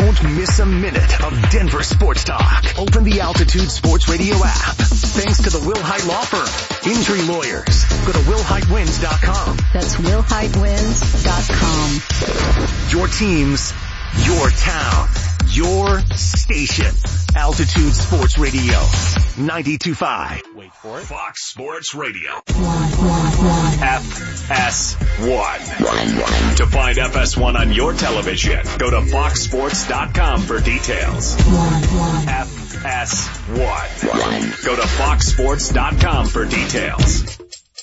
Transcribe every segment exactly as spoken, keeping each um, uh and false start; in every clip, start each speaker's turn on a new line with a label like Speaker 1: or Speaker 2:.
Speaker 1: Don't miss a minute of Denver sports talk. Open the Altitude Sports Radio app. Thanks to the Will Hite Law Firm. Injury lawyers. Go to will hite wins dot com.
Speaker 2: That's will hite wins dot com.
Speaker 1: Your teams, your town, your station. Altitude Sports Radio. ninety-two point five.
Speaker 3: Wait for it. Fox Sports Radio. F S one. To find F S one on your television, go to fox sports dot com for details. F S one. Go to fox sports dot com for details.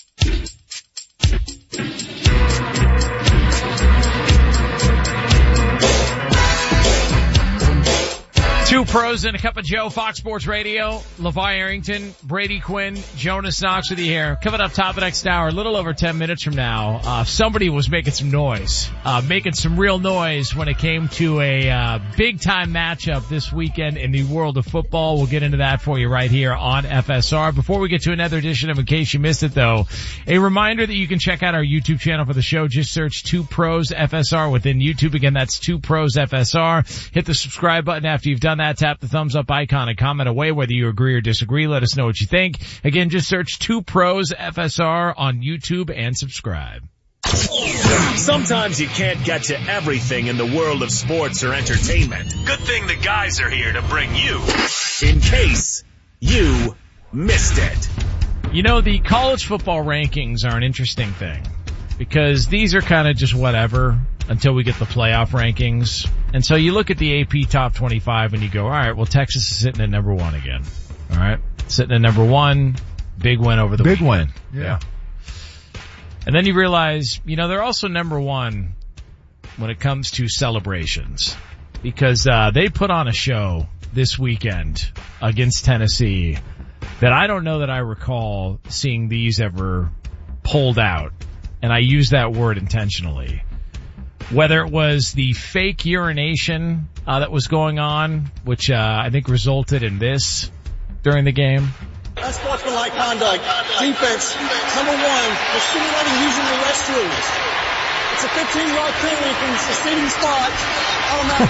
Speaker 4: Two pros and a cup of Joe, Fox Sports Radio. LeVar Arrington, Brady Quinn, Jonas Knox with you here. Coming up top of next hour, a little over ten minutes from now, uh, somebody was making some noise, uh, making some real noise when it came to a, uh, big time matchup this weekend in the world of football. We'll get into that for you right here on F S R. Before we get to another edition of In Case You Missed It though, a reminder that you can check out our YouTube channel for the show. Just search Two Pros F S R within YouTube. Again, that's Two Pros F S R. Hit the subscribe button after you've done that. Tap the thumbs up icon and comment away whether you agree or disagree. Let us know what you think. Again, just search Two Pros F S R on YouTube and subscribe.
Speaker 3: Sometimes you can't get to everything in the world of sports or entertainment. Good thing the guys are here to bring you In Case You Missed It.
Speaker 4: You know, the college football rankings are an interesting thing because these are kind of just whatever until we get the playoff rankings. And so you look at the A P top twenty-five and you go, all right, well, Texas is sitting at number one again. All right. Sitting at number one. Big win over the
Speaker 5: Big
Speaker 4: weekend.
Speaker 5: win. Yeah.
Speaker 4: yeah. And then you realize, you know, they're also number one when it comes to celebrations because, uh, they put on a show this weekend against Tennessee that I don't know that I recall seeing these ever pulled out. And I use that word intentionally. Whether it was the fake urination uh, that was going on, which uh, I think resulted in this during the game.
Speaker 6: Unsportsmanlike conduct. Defense, number one, was simulating using the restrooms. It's a fifteen-yard penalty from the seating spot. Automatic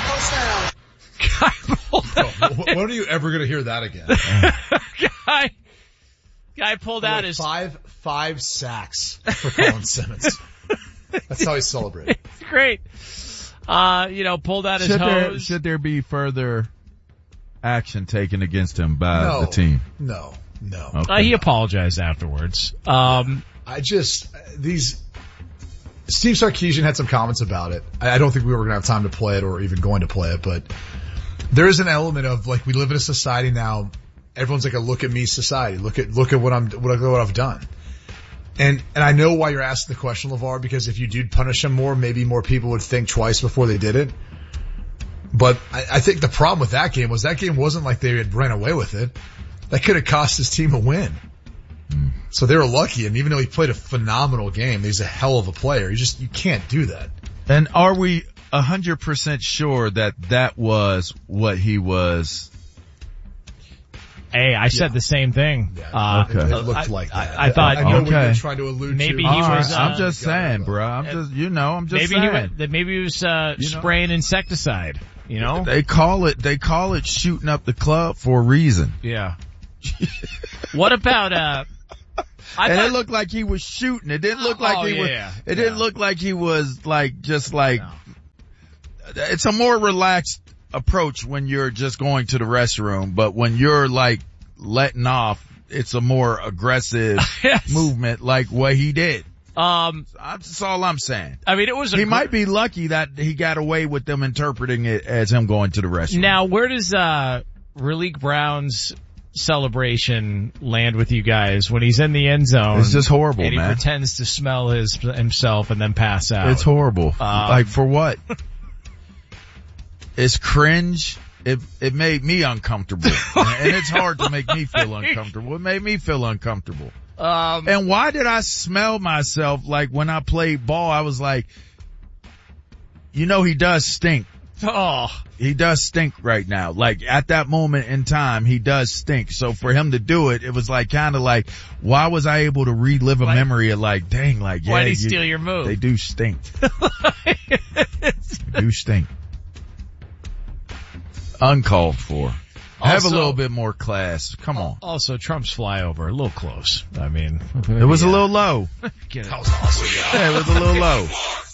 Speaker 6: first down.
Speaker 5: Oh, when are you ever going to hear that again?
Speaker 4: guy, guy pulled out his
Speaker 5: five five sacks for Colin Simmons. That's how he celebrated.
Speaker 4: It's great. Uh, you know, pulled out his
Speaker 7: should
Speaker 4: hose.
Speaker 7: There, should there be further action taken against him by
Speaker 5: no,
Speaker 7: the team?
Speaker 5: No, no.
Speaker 4: Okay. Uh, he apologized afterwards. Um,
Speaker 5: I just, these, Steve Sarkisian had some comments about it. I, I don't think we were going to have time to play it or even going to play it, but there is an element of like, we live in a society now. Everyone's like a look at me society. Look at, look at what I'm, what, what I've done. And, and I know why you're asking the question, LeVar, because if you did punish him more, maybe more people would think twice before they did it. But I, I think the problem with that game was that game wasn't like they had ran away with it. That could have cost his team a win. Mm. So they were lucky. And even though he played a phenomenal game, he's a hell of a player. You just, you can't do that.
Speaker 7: And are we a hundred percent sure that that was what he was?
Speaker 4: Hey, I said yeah. the same thing.
Speaker 5: Yeah,
Speaker 4: uh,
Speaker 5: okay. It, it looked like that.
Speaker 4: I, I thought,
Speaker 5: I know
Speaker 7: okay.
Speaker 5: what you're trying to allude
Speaker 4: maybe
Speaker 5: to.
Speaker 4: he
Speaker 7: All
Speaker 4: was,
Speaker 7: right.
Speaker 4: uh,
Speaker 7: I'm just saying, bro. I'm just, you know, I'm just
Speaker 4: maybe
Speaker 7: saying.
Speaker 4: He was, that maybe he was, uh, you spraying know? insecticide, you know?
Speaker 7: They call it, they call it shooting up the club for a reason.
Speaker 4: Yeah. What about, uh, I
Speaker 7: and
Speaker 4: thought,
Speaker 7: it looked like he was shooting. It didn't look like
Speaker 4: oh,
Speaker 7: he
Speaker 4: yeah,
Speaker 7: was, it
Speaker 4: yeah.
Speaker 7: didn't look like he was like, just like,
Speaker 4: no.
Speaker 7: It's a more relaxed approach when you're just going to the restroom, but when you're like letting off, it's a more aggressive
Speaker 4: yes.
Speaker 7: movement like what he did.
Speaker 4: Um,
Speaker 7: that's all I'm saying.
Speaker 4: I mean, it was a
Speaker 7: he
Speaker 4: gr-
Speaker 7: might be lucky that he got away with them interpreting it as him going to the restroom.
Speaker 4: Now, where does, uh, Raleek Brown's celebration land with you guys when he's in the end zone?
Speaker 7: It's just horrible,
Speaker 4: and he
Speaker 7: man.
Speaker 4: pretends to smell his himself and then pass out.
Speaker 7: It's horrible.
Speaker 4: Um,
Speaker 7: like for what? It's cringe. It it made me uncomfortable, and it's hard to make me feel uncomfortable. It made me feel uncomfortable.
Speaker 4: Um,
Speaker 7: and why did I smell myself like when I played ball? I was like, you know, he does stink.
Speaker 4: Oh,
Speaker 7: he does stink right now. Like at that moment in time, he does stink. So for him to do it, it was like kind of like, why was I able to relive a
Speaker 4: why,
Speaker 7: memory of like, dang, like, yeah,
Speaker 4: why did he
Speaker 7: you,
Speaker 4: steal your move?
Speaker 7: They do stink. They do stink. Uncalled for. Have a
Speaker 4: Also-
Speaker 7: little bit more class. Come on.
Speaker 4: Also, Trump's flyover, a little close. I mean,
Speaker 7: It was a little low.
Speaker 4: Get it.
Speaker 5: That was awesome. Yeah.
Speaker 7: Yeah, it was a little low.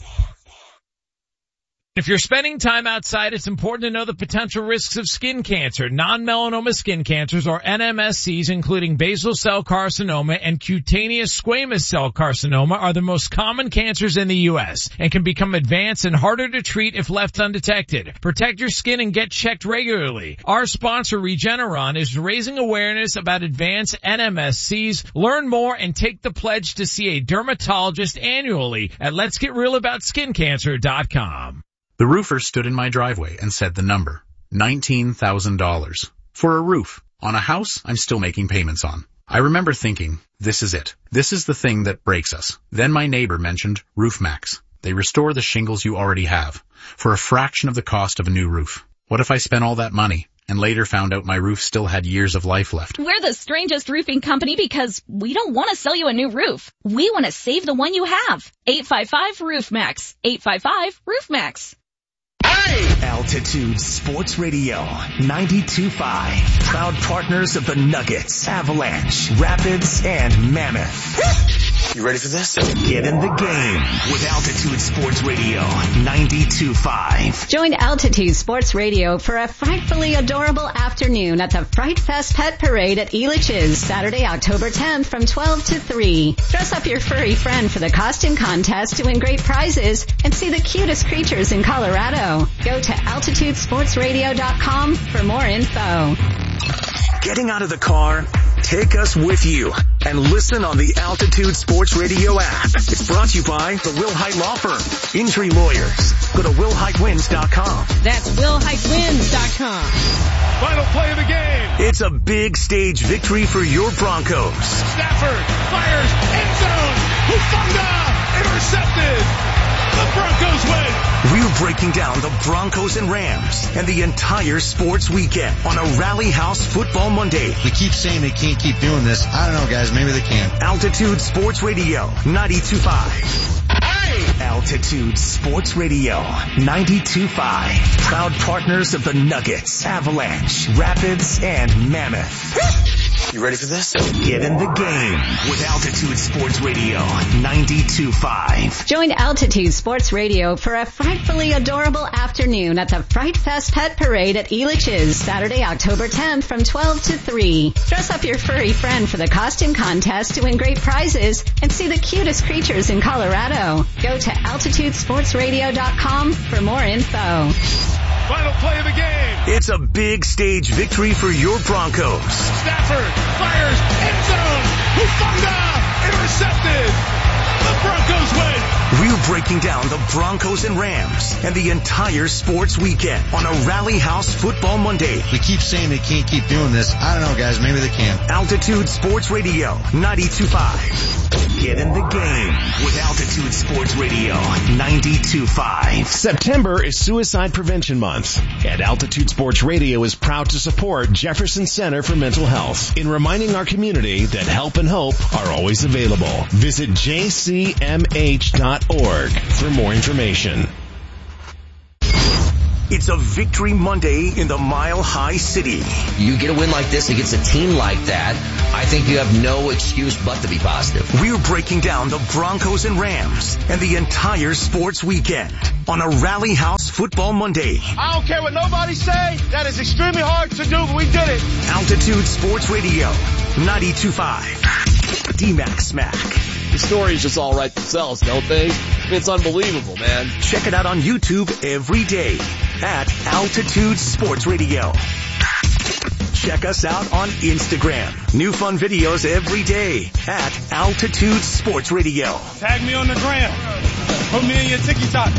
Speaker 4: If you're spending time outside, it's important to know the potential risks of skin cancer. Non-melanoma skin cancers, or N M S Cs, including basal cell carcinoma and cutaneous squamous cell carcinoma, are the most common cancers in the U S and can become advanced and harder to treat if left undetected. Protect your skin and get checked regularly. Our sponsor, Regeneron, is raising awareness about advanced N M S Cs. Learn more and take the pledge to see a dermatologist annually at lets get real about skin cancer dot com.
Speaker 8: The roofer stood in my driveway and said the number, nineteen thousand dollars. For a roof. On a house I'm still making payments on. I remember thinking, this is it. This is the thing that breaks us. Then my neighbor mentioned RoofMax. They restore the shingles you already have for a fraction of the cost of a new roof. What if I spent all that money and later found out my roof still had years of life left?
Speaker 9: We're the strangest roofing company because we don't want to sell you a new roof. We want to save the one you have. eight five five RoofMax. eight five five RoofMax.
Speaker 1: Altitude Sports Radio ninety-two point five. Proud partners of the Nuggets, Avalanche, Rapids, and Mammoth.
Speaker 10: You ready for this?
Speaker 1: Get in the game with Altitude Sports Radio ninety-two point five.
Speaker 2: Join Altitude Sports Radio for a frightfully adorable afternoon at the Fright Fest Pet Parade at Elitch's, Saturday, October tenth from twelve to three. Dress up your furry friend for the costume contest to win great prizes and see the cutest creatures in Colorado. Go to altitude sports radio dot com for more info.
Speaker 1: Getting out of the car? Take us with you and listen on the Altitude Sports Radio app. It's brought to you by the Will Height Law Firm. Injury Lawyers. Go to will height wins dot com.
Speaker 9: That's will height wins dot com.
Speaker 3: Final play of the game.
Speaker 1: It's a big stage victory for your Broncos.
Speaker 3: Stafford fires end zone. Hufanga intercepted. The Broncos win.
Speaker 1: We're breaking down the Broncos and Rams and the entire sports weekend on a Rally House Football Monday.
Speaker 10: We keep saying they can't keep doing this. I don't know, guys. Maybe they can.
Speaker 1: Altitude Sports Radio ninety-two point five.
Speaker 3: Hey!
Speaker 1: Altitude Sports Radio ninety-two point five. Proud partners of the Nuggets, Avalanche, Rapids, and Mammoth.
Speaker 10: You ready for this?
Speaker 1: Get in the game with Altitude Sports Radio ninety-two point five.
Speaker 2: Join Altitude Sports Radio for a frightfully adorable afternoon at the Fright Fest Pet Parade at Elitch's, Saturday, October tenth from twelve to three. Dress up your furry friend for the costume contest to win great prizes and see the cutest creatures in Colorado. Go to altitude sports radio dot com for more info.
Speaker 3: Final play of the game.
Speaker 1: It's a big stage victory for your Broncos.
Speaker 3: Stafford fires end zone. Hufanga intercepted. The Broncos win.
Speaker 1: We're breaking down the Broncos and Rams and the entire sports weekend on a Rally House Football Monday.
Speaker 10: We keep saying they can't keep doing this. I don't know, guys. Maybe they can.
Speaker 1: Altitude Sports Radio ninety-two point five. Get in the game with Altitude Sports Radio ninety-two point five.
Speaker 11: September is Suicide Prevention Month, and Altitude Sports Radio is proud to support Jefferson Center for Mental Health in reminding our community that help and hope are always available. Visit j c m h dot org for more information.
Speaker 1: It's a Victory Monday in the Mile High City.
Speaker 12: You get a win like this against a team like that, I think you have no excuse but to be positive.
Speaker 1: We're breaking down the Broncos and Rams and the entire sports weekend on a Rally House Football Monday.
Speaker 13: I don't care what nobody say. That is extremely hard to do, but we did it.
Speaker 1: Altitude Sports Radio ninety-two point five. D-Mac Smack.
Speaker 14: The stories just all write themselves, don't they? It's unbelievable, man.
Speaker 1: Check it out on YouTube every day at Altitude Sports Radio. Check us out on Instagram. New fun videos every day at Altitude Sports Radio.
Speaker 13: Tag me on the gram. Put me in your TikTok.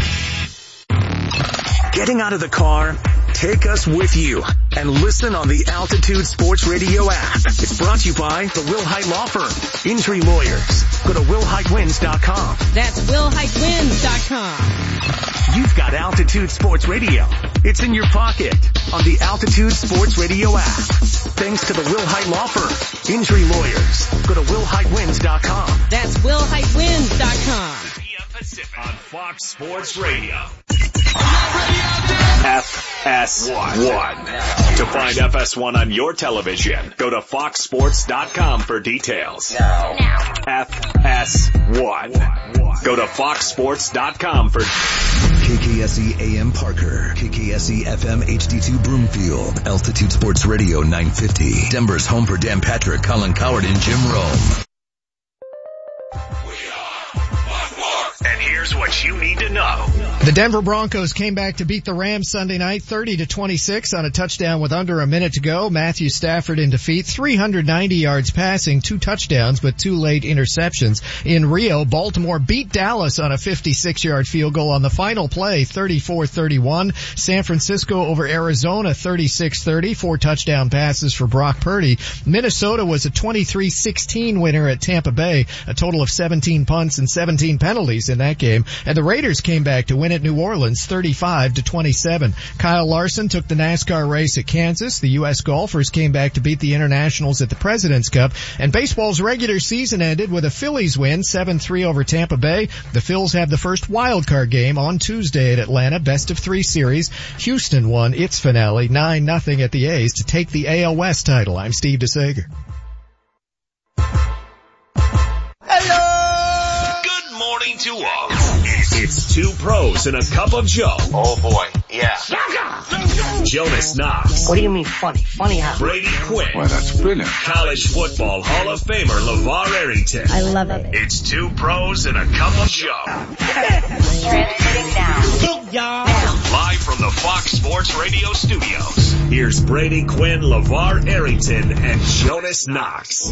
Speaker 1: Getting out of the car? Take us with you and listen on the Altitude Sports Radio app. It's brought to you by the Will Height Law Firm. Injury Lawyers. Go to will height wins dot com.
Speaker 9: That's will height wins dot com.
Speaker 1: You've got Altitude Sports Radio. It's in your pocket on the Altitude Sports Radio app. Thanks to the Will Height Law Firm. Injury Lawyers. Go to will height wins dot com.
Speaker 9: That's will height wins dot com.
Speaker 3: Pacific on Fox Sports Radio. F S S one. To find F S one on your television, go to fox sports dot com for details. Now. F S one. Go to fox sports dot com for
Speaker 1: K K S E A M Parker, K K S E F M H D two Broomfield, Altitude Sports Radio nine fifty, Denver's home for Dan Patrick, Colin Coward, and Jim Rome. And here's what you need to know.
Speaker 15: The Denver Broncos came back to beat the Rams Sunday night thirty to twenty-six on a touchdown with under a minute to go. Matthew Stafford in defeat, three hundred ninety yards passing, two touchdowns but two late interceptions. In Rio, Baltimore beat Dallas on a fifty-six yard field goal on the final play, thirty-four thirty-one. San Francisco over Arizona, thirty-six thirty, four touchdown passes for Brock Purdy. Minnesota was a twenty-three sixteen winner at Tampa Bay, a total of seventeen punts and seventeen penalties in that game. And the Raiders came back to win at New Orleans thirty-five to twenty-seven. Kyle Larson took the NASCAR race at Kansas. The U S golfers came back to beat the Internationals at the President's Cup. And baseball's regular season ended with a Phillies win, seven three over Tampa Bay. The Phils have the first wild card game on Tuesday at Atlanta, best of three series. Houston won its finale nine nothing at the A's to take the A L West title. I'm Steve DeSager.
Speaker 3: Morning to all. It's two pros and a cup of Joe.
Speaker 16: Oh boy, yeah.
Speaker 3: Jonas Knox.
Speaker 17: What do you mean funny? Funny how?
Speaker 3: Brady Quinn.
Speaker 16: Well, that's brilliant.
Speaker 3: College football Hall of Famer LeVar Arrington.
Speaker 17: I love it.
Speaker 3: It's two pros and a cup of Joe.
Speaker 17: Transmitting now. Hey, y'all.
Speaker 3: Live from the Fox Sports Radio studios. Here's Brady Quinn, LeVar Arrington, and Jonas Knox.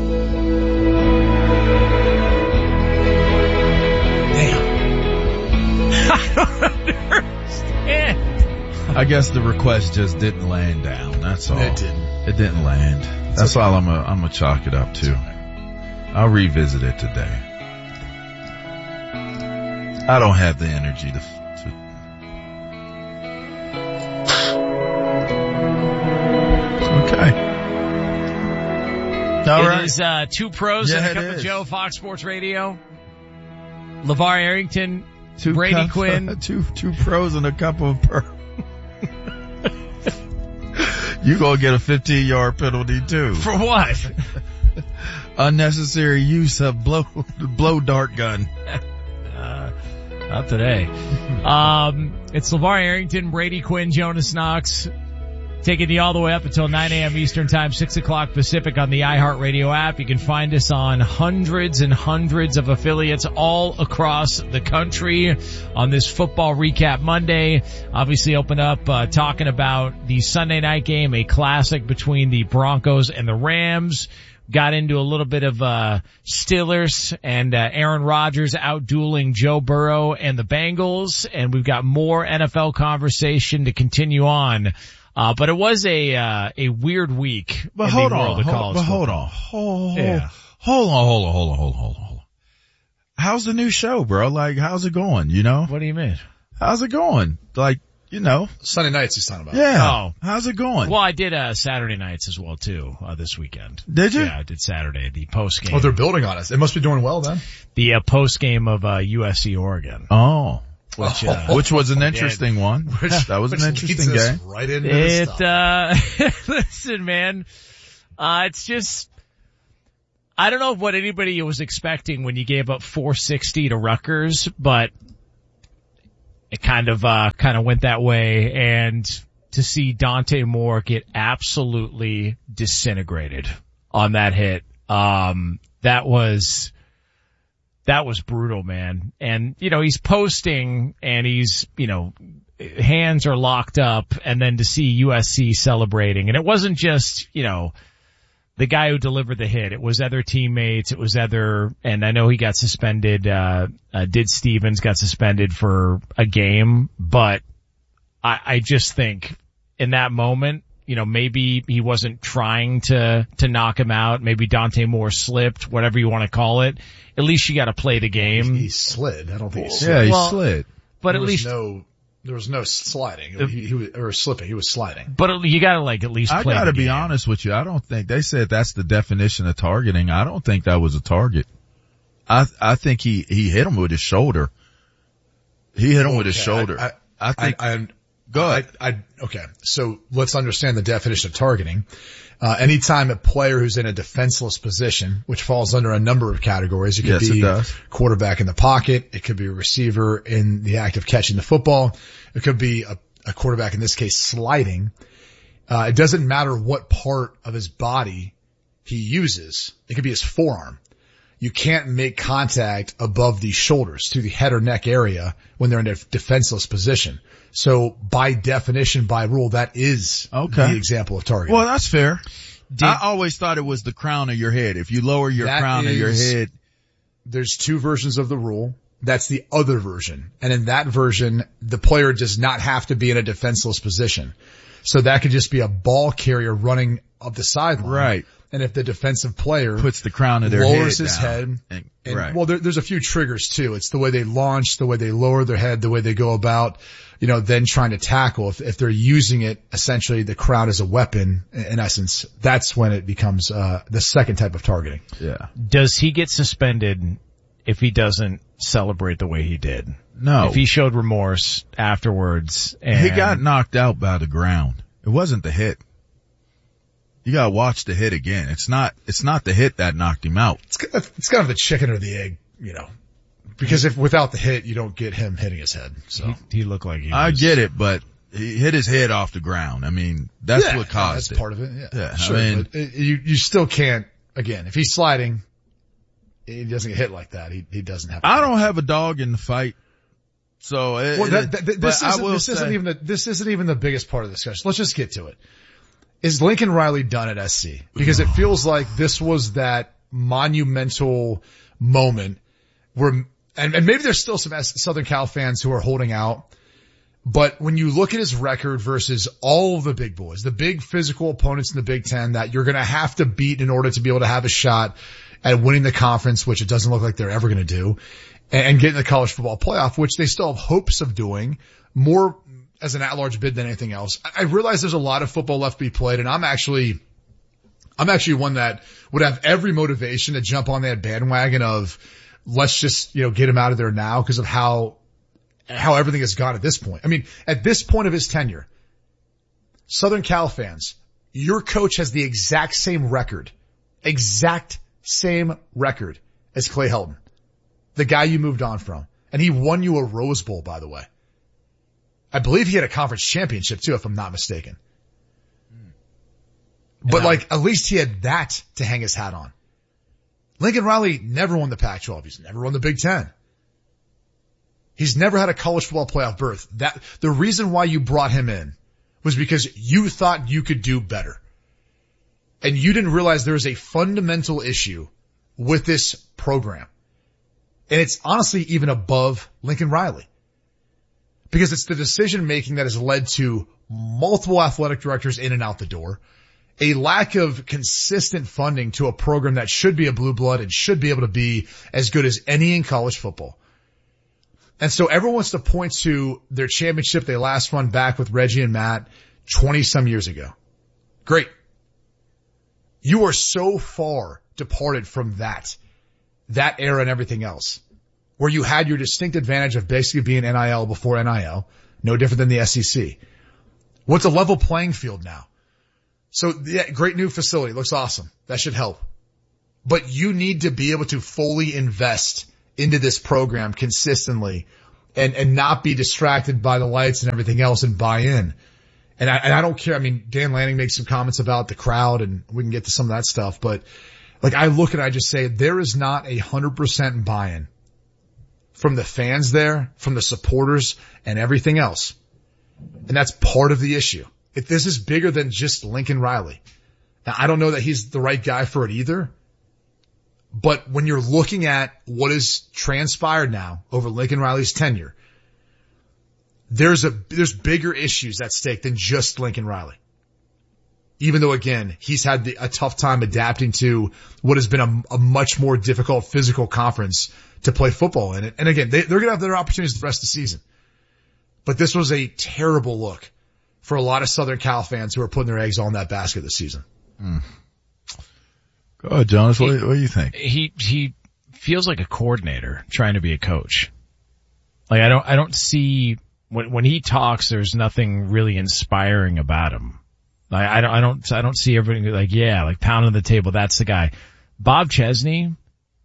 Speaker 4: I don't understand.
Speaker 7: I guess the request just didn't land down. That's all.
Speaker 5: It didn't.
Speaker 7: It didn't land. That's all I'm gonna, I'm gonna chalk it up to. I'll revisit it today. I don't have the energy to, to okay.
Speaker 4: All
Speaker 7: It
Speaker 4: right.
Speaker 7: is,
Speaker 4: is uh, two pros
Speaker 7: Yeah,
Speaker 4: and a
Speaker 7: it
Speaker 4: cup of
Speaker 7: is.
Speaker 4: Joe, Fox Sports Radio. LeVar Arrington,
Speaker 7: Two
Speaker 4: Brady
Speaker 7: cup-
Speaker 4: Quinn.
Speaker 7: two two pros and a cup of per. You gonna get a fifteen yard penalty too.
Speaker 4: For what?
Speaker 7: Unnecessary use of blow blow dart gun.
Speaker 4: Uh, not today. Um, it's LeVar Arrington, Brady Quinn, Jonas Knox, taking you all the way up until nine a.m. Eastern Time, six o'clock Pacific on the iHeartRadio app. You can find us on hundreds and hundreds of affiliates all across the country on this Football Recap Monday. Obviously open up uh, talking about the Sunday night game, a classic between the Broncos and the Rams. Got into a little bit of uh Steelers and uh, Aaron Rodgers out-dueling Joe Burrow and the Bengals, and we've got more N F L conversation to continue on. Uh, but it was a, uh, a weird week.
Speaker 7: But
Speaker 4: in
Speaker 7: hold
Speaker 4: the
Speaker 7: on,
Speaker 4: world of
Speaker 7: hold,
Speaker 4: college
Speaker 7: but hold
Speaker 4: football.
Speaker 7: on, hold,
Speaker 4: Yeah.
Speaker 7: hold on, hold on, hold on, hold on, hold on, hold on. How's the new show, bro? Like, how's it going? You know?
Speaker 4: What do you mean?
Speaker 7: How's it going? Like, you know?
Speaker 5: Sunday nights he's talking about.
Speaker 7: Yeah.
Speaker 4: Oh.
Speaker 7: How's it going?
Speaker 4: Well, I did, uh, Saturday nights as well too, uh, this weekend.
Speaker 7: Did you?
Speaker 4: Yeah, I did Saturday, the post game.
Speaker 5: Oh, they're building on us. It must be doing well then.
Speaker 4: The, uh, post game of, uh, U S C Oregon.
Speaker 7: Oh.
Speaker 4: Which, uh,
Speaker 7: Which was an interesting one.
Speaker 5: Which,
Speaker 7: that was
Speaker 5: which
Speaker 7: an interesting
Speaker 5: leads us
Speaker 7: game.
Speaker 5: Right into the
Speaker 4: It,
Speaker 5: stuff.
Speaker 4: uh, listen, man, uh, it's just, I don't know what anybody was expecting when you gave up four sixty to Rutgers, but it kind of, uh, kind of went that way. And to see Dante Moore get absolutely disintegrated on that hit, um, that was, that was brutal, man. And, you know, he's posting and he's, you know, hands are locked up, and then to see U S C celebrating. And it wasn't just, you know, the guy who delivered the hit. It was other teammates. It was other, and I know he got suspended, uh, uh, Did Stevens got suspended for a game, but I, I just think in that moment, you know, maybe he wasn't trying to, to knock him out. Maybe Dante Moore slipped, whatever you want to call it. At least you got to play the game.
Speaker 5: He slid. I don't think he slid.
Speaker 7: Yeah, he
Speaker 4: Well,
Speaker 7: slid.
Speaker 4: But
Speaker 5: there
Speaker 4: at
Speaker 5: was
Speaker 4: least,
Speaker 5: no, there was no sliding. He, he was, or slipping. He was sliding.
Speaker 4: but you got to like at least
Speaker 7: I
Speaker 4: play
Speaker 7: gotta
Speaker 4: the
Speaker 7: be
Speaker 4: game.
Speaker 7: honest with you. I don't think they said that's the definition of targeting. I don't think that was a target. I I think he he hit him with his shoulder. He hit him with his
Speaker 5: Okay,
Speaker 7: shoulder.
Speaker 5: I,
Speaker 7: I think
Speaker 5: I, I,
Speaker 7: Go ahead.
Speaker 5: I, I, okay. So let's understand the definition of targeting. Uh, anytime a player who's in a defenseless position, which falls under a number of categories, it could
Speaker 7: Yes,
Speaker 5: be
Speaker 7: it does.
Speaker 5: quarterback in the pocket. It could be a receiver in the act of catching the football. It could be a, a quarterback, in this case, sliding. Uh, it doesn't matter what part of his body he uses. It could be his forearm. You can't make contact above the shoulders to the head or neck area when they're in a defenseless position. So by definition, by rule, that is
Speaker 7: Okay.
Speaker 5: the example of targeting.
Speaker 7: Well, that's fair. I always thought it was the crown of your head. If you lower your
Speaker 5: That
Speaker 7: crown of your
Speaker 5: is-
Speaker 7: head,
Speaker 5: There's two versions of the rule. That's the other version. And in that version, the player does not have to be in a defenseless position. So that could just be a ball carrier running up the sideline.
Speaker 7: Right.
Speaker 5: And if the defensive player
Speaker 7: puts the crown of their
Speaker 5: lowers
Speaker 7: head
Speaker 5: his
Speaker 7: down.
Speaker 5: head,
Speaker 7: And-
Speaker 5: and,
Speaker 7: right.
Speaker 5: well, there, there's a few triggers too. It's the way they launch, the way they lower their head, the way they go about, you know, then trying to tackle. If, if they're using it, essentially the crown as a weapon, in, in essence, that's when it becomes, uh, the second type of targeting.
Speaker 7: Yeah.
Speaker 4: Does he get suspended if he doesn't celebrate the way he did?
Speaker 7: No.
Speaker 4: If he showed remorse afterwards and
Speaker 7: He got knocked out by the ground. It wasn't the hit. You gotta watch the hit again. It's not, it's not the hit that knocked him out.
Speaker 5: It's, it's kind of the chicken or the egg, you know, because if without the hit, you don't get him hitting his head. So
Speaker 4: he, he looked like he
Speaker 7: I
Speaker 4: was,
Speaker 7: get it, but he hit his head off the ground. I mean, that's
Speaker 5: yeah,
Speaker 7: what caused
Speaker 5: that's
Speaker 7: it.
Speaker 5: part of it. Yeah,
Speaker 7: Yeah,
Speaker 5: sure.
Speaker 7: I mean,
Speaker 5: but it, you, you still can't, again, if he's sliding, he doesn't get hit like that. He, he doesn't have to
Speaker 7: I don't have a dog in the fight. So it,
Speaker 5: Well, that,
Speaker 7: it-
Speaker 5: that,
Speaker 7: but
Speaker 5: this,
Speaker 7: I
Speaker 5: isn't,
Speaker 7: will
Speaker 5: this isn't
Speaker 7: say-
Speaker 5: even the, this isn't even the biggest part of the discussion. Let's just get to it. Is Lincoln Riley done at S C? Because it feels like this was that monumental moment where, and, and maybe there's still some S- Southern Cal fans who are holding out, but when you look at his record versus all of the big boys, the big physical opponents in the Big Ten that you're going to have to beat in order to be able to have a shot at winning the conference, which it doesn't look like they're ever going to do, and, and getting the college football playoff, which they still have hopes of doing more as an at-large bid than anything else. I, I realize there's a lot of football left to be played, and I'm actually, I'm actually one that would have every motivation to jump on that bandwagon of let's just, you know, get him out of there now because of how, how everything has gone at this point. I mean, at this point of his tenure, Southern Cal fans, your coach has the exact same record, exact same record as Clay Helton, the guy you moved on from. And he won you a Rose Bowl, by the way. I believe he had a conference championship too, if I'm not mistaken. But
Speaker 4: Yeah.
Speaker 5: like, at least he had that to hang his hat on. Lincoln Riley never won the Pac twelve. He's never won the Big Ten. He's never had a college football playoff berth. That, the reason why you brought him in was because you thought you could do better. And you didn't realize there was a fundamental issue with this program. And it's honestly even above Lincoln Riley. Because it's the decision making that has led to multiple athletic directors in and out the door, a lack of consistent funding to a program that should be a blue blood and should be able to be as good as any in college football. And so everyone wants to point to their championship they last won back with Reggie and Matt twenty some years ago. Great. You are so far departed from that, that era and everything else, where you had your distinct advantage of basically being N I L before N I L, no different than the S E C. What's a level playing field now? So yeah, great new facility. Looks awesome. That should help. But you need to be able to fully invest into this program consistently and, and not be distracted by the lights and everything else and buy in. And I, and I don't care. I mean, Dan Lanning makes some comments about the crowd and we can get to some of that stuff, but like I look and I just say there is not a hundred percent buy-in from the fans there, from the supporters and everything else. And that's part of the issue. If this is bigger than just Lincoln Riley. Now, I don't know that he's the right guy for it either. But when you're looking at what has transpired now over Lincoln Riley's tenure, there's a, there's bigger issues at stake than just Lincoln Riley. Even though again, he's had the, a tough time adapting to what has been a, a much more difficult physical conference to play football in it. And again, they, they're going to have their opportunities the rest of the season. But this was a terrible look for a lot of Southern Cal fans who are putting their eggs all in that basket this season.
Speaker 7: Mm. Go ahead, Jonas. What, what do you think?
Speaker 4: He, he feels like a coordinator trying to be a coach. Like I don't, I don't see when, when he talks, there's nothing really inspiring about him. I, I don't, I don't, I don't see everybody like, yeah, like pounding the table. That's the guy. Bob Chesney,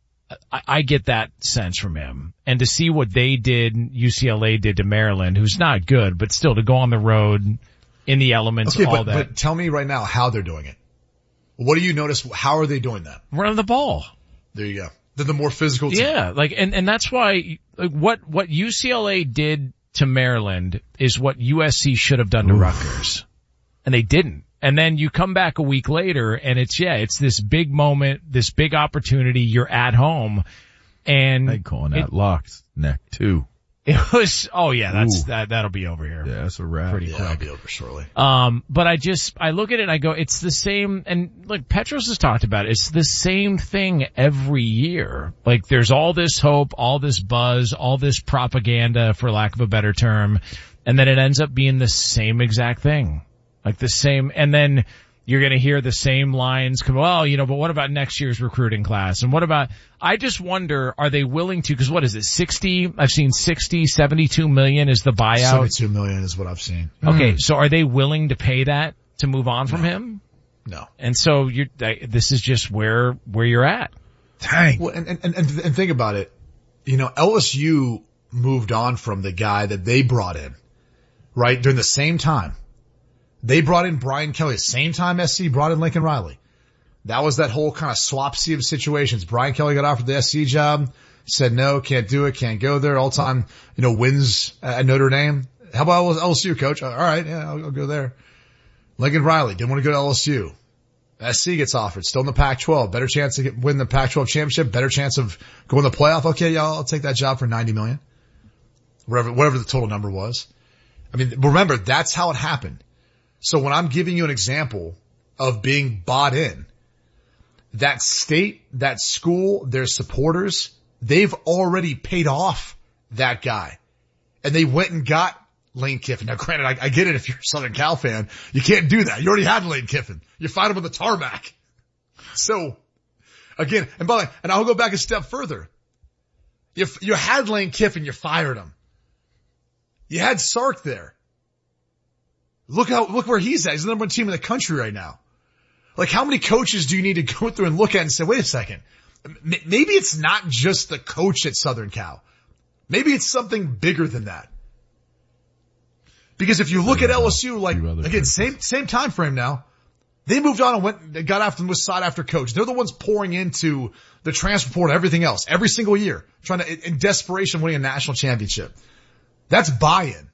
Speaker 4: I, I get that sense from him. And to see what they did, U C L A did to Maryland, who's not good, but still to go on the road in the elements,
Speaker 5: okay,
Speaker 4: all
Speaker 5: but,
Speaker 4: that.
Speaker 5: But tell me right now how they're doing it. What do you notice? How are they doing that?
Speaker 4: Running the ball.
Speaker 5: There you go. They're the more physical team.
Speaker 4: Yeah, like, and, and that's why, like, what, what U C L A did to Maryland is what U S C should have done to Oof. Rutgers. And they didn't. And then you come back a week later and it's, yeah, it's this big moment, this big opportunity. You're at home and.
Speaker 7: They calling that Locke's neck too.
Speaker 4: It was, oh yeah, that's,
Speaker 7: Ooh.
Speaker 4: that, that'll be over here.
Speaker 7: Yeah, that's a wrap.
Speaker 4: Pretty
Speaker 5: yeah,
Speaker 4: quick.
Speaker 5: It'll be over shortly.
Speaker 4: Um, but I just, I look at it and I go, it's the same, and look, Petros has talked about it. It's the same thing every year. Like there's all this hope, all this buzz, all this propaganda, for lack of a better term, and then it ends up being the same exact thing. Like the same, and then you're gonna hear the same lines come, well, you know, but what about next year's recruiting class? And what about, I just wonder, are they willing to, cause what is it, sixty, I've seen sixty, seventy-two million is the buyout.
Speaker 5: seventy-two million is what I've seen.
Speaker 4: Okay, mm. so are they willing to pay that to move on from
Speaker 5: no.
Speaker 4: him?
Speaker 5: No.
Speaker 4: And so you're, this is just where, where you're at.
Speaker 5: Dang. Well, and, and, and, and think about it. You know, L S U moved on from the guy that they brought in, right? During the same time. They brought in Brian Kelly, the same time S C brought in Lincoln Riley. That was that whole kind of swap sea of situations. Brian Kelly got offered the S C job, said no, can't do it, can't go there. All time, you know, wins at Notre Dame. How about L S U, coach? All right, yeah, I'll, I'll go there. Lincoln Riley didn't want to go to L S U. S C gets offered, still in the Pac twelve, better chance to get, win the Pac twelve championship, better chance of going to the playoff. Okay, y'all, I'll take that job for ninety million. Whatever, whatever the total number was. I mean, remember, that's how it happened. So when I'm giving you an example of being bought in, that state, that school, their supporters, they've already paid off that guy. And they went and got Lane Kiffin. Now granted, I, I get it if you're a Southern Cal fan. You can't do that. You already had Lane Kiffin. You find him on the tarmac. So, again, and by the way, and I'll go back a step further. You, you had Lane Kiffin, you fired him. You had Sark there. Look how, look where he's at. He's the number one team in the country right now. Like how many coaches do you need to go through and look at and say, wait a second, maybe it's not just the coach at Southern Cal. Maybe it's something bigger than that. Because if you look at L S U, like, again, same, same time frame now, they moved on and went, got after them with sought after coach. They're the ones pouring into the transfer portal and everything else every single year, trying to, in desperation, winning a national championship. That's buy-in.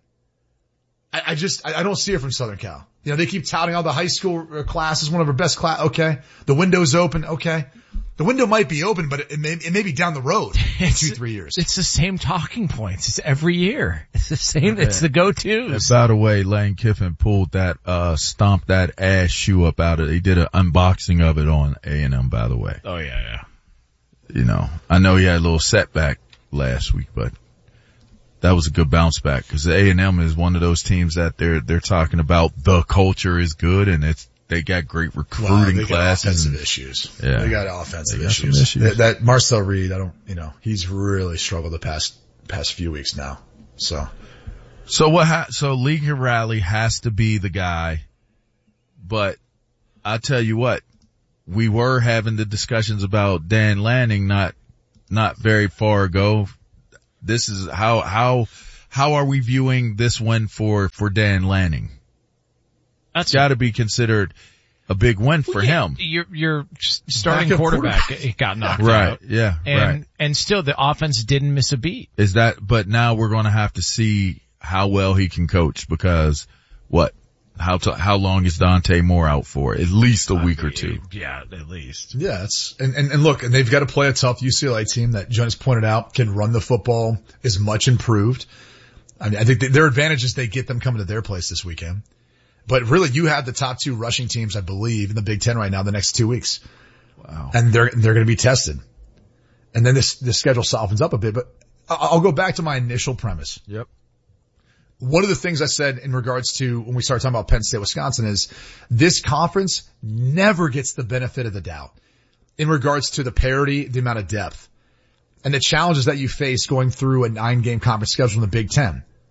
Speaker 5: I, I just, I, I don't see it from Southern Cal. You know, they keep touting all the high school classes, one of our best class. Okay. The window's open. Okay. The window might be open, but it may, it may be down the road in two, three years.
Speaker 4: It's the same talking points. It's every year. It's the same. It's the go-tos.
Speaker 7: By the way, Lane Kiffin pulled that, uh, stomped that ass shoe up out of it. He did an unboxing of it on A and M, by the way.
Speaker 4: Oh yeah, yeah.
Speaker 7: You know, I know he had a little setback last week, but that was a good bounce back because A and M is one of those teams that they're, they're talking about the culture is good and it's, they got great recruiting
Speaker 5: well, they
Speaker 7: classes.
Speaker 5: Got offensive issues.
Speaker 7: Yeah.
Speaker 5: They got offensive
Speaker 7: they got
Speaker 5: issues.
Speaker 7: issues.
Speaker 5: That, that Marcel Reed, I don't, you know, he's really struggled the past, past few weeks now. So.
Speaker 7: So what, ha- so Lincoln Riley has to be the guy, but I tell you what, we were having the discussions about Dan Lanning not, not very far ago. This is how, how, how are we viewing this win for, for Dan Lanning?
Speaker 4: That's
Speaker 7: got to be considered a big win for
Speaker 4: well, yeah,
Speaker 7: him.
Speaker 4: Your, your starting quarterback, quarterback got knocked
Speaker 7: right,
Speaker 4: out.
Speaker 7: Yeah,
Speaker 4: and,
Speaker 7: right.
Speaker 4: And still the offense didn't miss a beat.
Speaker 7: Is that, but now we're going to have to see how well he can coach because what, how, to, how long is Dante Moore out for? At least a week
Speaker 4: I mean,
Speaker 7: or two.
Speaker 4: Yeah, at least.
Speaker 5: Yeah, it's, and, and, and look, and they've got to play a tough U C L A team that Jonas pointed out can run the football, is much improved. I mean, I think their advantage is they get them coming to their place this weekend. But really, you have the top two rushing teams, I believe, in the Big Ten right now the next two weeks.
Speaker 7: Wow.
Speaker 5: And they're, they're going to be tested. And then this, this schedule softens up a bit, but I'll go back to my initial premise.
Speaker 7: Yep.
Speaker 5: One of the things I said in regards to when we started talking about Penn State, Wisconsin is this conference never gets the benefit of the doubt in regards to the parity, the amount of depth, and the challenges that you face going through a nine game conference schedule in the Big Ten.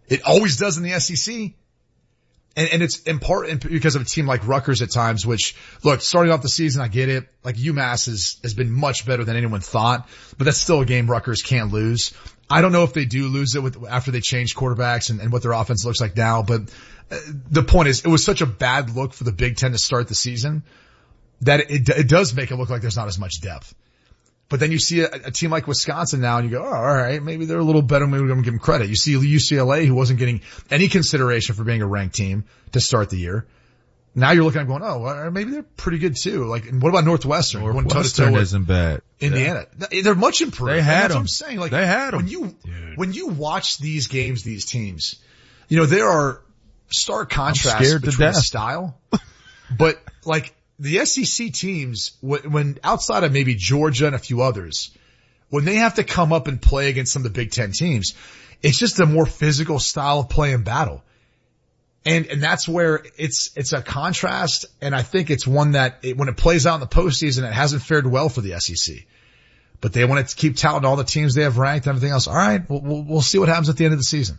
Speaker 5: It always does in the S E C. And, and it's in part because of a team like Rutgers at times, which, look, starting off the season, I get it. Like UMass has, has been much better than anyone thought, but that's still a game Rutgers can't lose. I don't know if they do lose it with, after they change quarterbacks and, and what their offense looks like now, but uh, the point is it was such a bad look for the Big Ten to start the season that it, it does make it look like there's not as much depth. But then you see a, a team like Wisconsin now and you go, oh, all right, maybe they're a little better. Maybe we're going to give them credit. You see U C L A, who wasn't getting any consideration for being a ranked team to start the year. Now you're looking at going, oh, well, maybe they're pretty good too. Like, and what about Northwestern?
Speaker 7: Northwestern isn't bad.
Speaker 5: Indiana. Yeah. They're much improved.
Speaker 7: They had
Speaker 5: that's
Speaker 7: them.
Speaker 5: What I'm saying. Like,
Speaker 7: they had them.
Speaker 5: When you, Dude. when you watch these games, these teams, you know, there are stark contrasts between style, but like, the S E C teams, when outside of maybe Georgia and a few others, when they have to come up and play against some of the Big Ten teams, it's just a more physical style of play and battle. And, and that's where it's, it's a contrast. And I think it's one that it, when it plays out in the postseason, it hasn't fared well for the S E C, but they want to keep touting all the teams they have ranked and everything else. All right. We'll, we'll, we'll see what happens at the end of the season.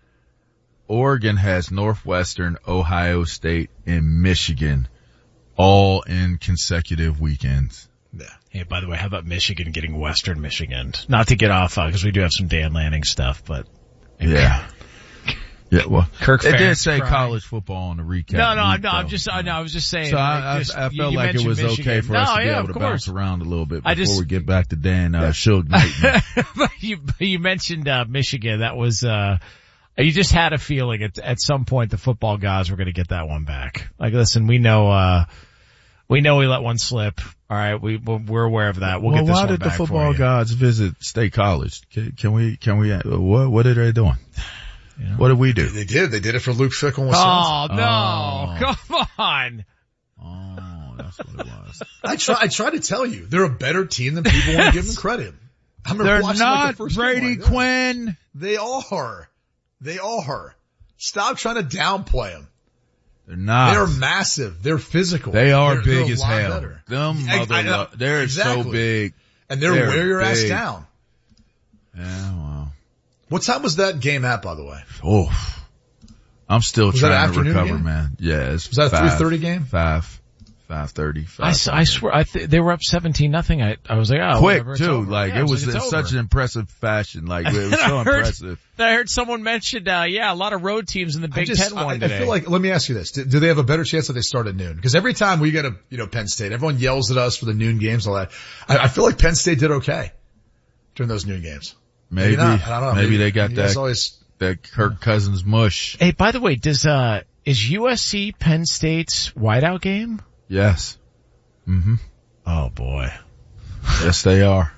Speaker 7: Oregon has Northwestern, Ohio State, and Michigan all in consecutive weekends.
Speaker 4: Yeah. Hey, by the way, how about Michigan getting Western Michigan? Not to get off, uh, cause we do have some Dan Lanning stuff, but.
Speaker 7: Yeah. Yeah, well,
Speaker 4: Kirk
Speaker 7: it did
Speaker 4: Ferentz
Speaker 7: say
Speaker 4: crying.
Speaker 7: college football on the recap.
Speaker 4: No, no,
Speaker 7: week,
Speaker 4: no, I'm
Speaker 7: though.
Speaker 4: just, I, no, I was just saying.
Speaker 7: So
Speaker 4: like,
Speaker 7: I,
Speaker 4: just,
Speaker 7: I, I
Speaker 4: you,
Speaker 7: felt
Speaker 4: you
Speaker 7: like it was
Speaker 4: Michigan.
Speaker 7: okay for
Speaker 4: no,
Speaker 7: us to
Speaker 4: yeah,
Speaker 7: be able to
Speaker 4: course.
Speaker 7: bounce around a little bit
Speaker 4: I
Speaker 7: before
Speaker 4: just,
Speaker 7: we get back to Dan, uh,
Speaker 5: yeah.
Speaker 7: Suge Knight.
Speaker 4: but you, you mentioned, uh, Michigan. That was, uh, you just had a feeling at, at some point the football guys were going to get that one back. Like, listen, we know, uh, we know we let one slip. All right. We, we're aware of that. We'll,
Speaker 7: well,
Speaker 4: get this
Speaker 7: why
Speaker 4: one
Speaker 7: did
Speaker 4: back
Speaker 7: the football
Speaker 4: for you.
Speaker 7: gods visit State College? Can, can we, can we, uh, what, what are they doing? You know? What did we do?
Speaker 5: They did. They did it for Luke Fickell and Wisconsin.
Speaker 4: Oh, no. Oh. Come on.
Speaker 7: Oh, that's what it was.
Speaker 5: I try, I try to tell you, they're a better team than people want to give them credit. I remember
Speaker 7: they're
Speaker 5: watching
Speaker 7: not
Speaker 5: like the first
Speaker 7: Brady
Speaker 5: game, like,
Speaker 7: Quinn.
Speaker 5: They are. They are. Stop trying to downplay them.
Speaker 7: They're not.
Speaker 5: They're massive. They're physical.
Speaker 7: They are
Speaker 5: they're,
Speaker 7: big
Speaker 5: they're
Speaker 7: as hell.
Speaker 5: Better.
Speaker 7: Them
Speaker 5: I,
Speaker 7: mother,
Speaker 5: I know,
Speaker 7: they're
Speaker 5: exactly.
Speaker 7: so big.
Speaker 5: And they're,
Speaker 7: they're
Speaker 5: wear your
Speaker 7: big.
Speaker 5: ass down.
Speaker 7: Yeah, well.
Speaker 5: What time was that game at, by the way?
Speaker 7: Oh, I'm still
Speaker 5: was
Speaker 7: trying to recover,
Speaker 5: game?
Speaker 7: man. Yeah, it's
Speaker 5: was that a
Speaker 7: five,
Speaker 5: three thirty game?
Speaker 7: Five, five thirty.
Speaker 4: I, I swear, I th- they were up seventeen nothing. I, I was like, oh,
Speaker 7: quick
Speaker 4: whatever,
Speaker 7: too.
Speaker 4: over.
Speaker 7: Like
Speaker 4: yeah,
Speaker 7: it was
Speaker 4: like,
Speaker 7: in
Speaker 4: over.
Speaker 7: such an impressive fashion. Like it was so
Speaker 4: I heard,
Speaker 7: impressive.
Speaker 4: I heard someone mention, uh, yeah, a lot of road teams in the Big
Speaker 5: just,
Speaker 4: Ten won
Speaker 5: I,
Speaker 4: today.
Speaker 5: I feel like, let me ask you this: do, do they have a better chance that they start at noon? Because every time we get a, you know, Penn State, everyone yells at us for the noon games, all that. I, I feel like Penn State did okay during those noon games.
Speaker 7: Maybe,
Speaker 5: maybe, not. I don't know.
Speaker 7: maybe,
Speaker 5: maybe
Speaker 7: they got that.
Speaker 5: Always,
Speaker 7: that Kirk Cousins mush.
Speaker 4: Hey, by the way, does uh is U S C Penn State's whiteout game?
Speaker 7: Yes. Mm-hmm.
Speaker 4: Oh boy.
Speaker 7: Yes, they are.